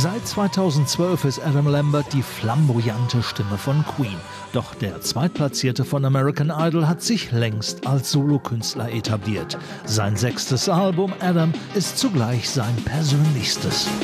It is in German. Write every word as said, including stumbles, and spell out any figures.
Seit zweitausendzwölf ist Adam Lambert die flamboyante Stimme von Queen. Doch der Zweitplatzierte von American Idol hat sich längst als Solokünstler etabliert. Sein sechstes Album Adam ist zugleich sein persönlichstes.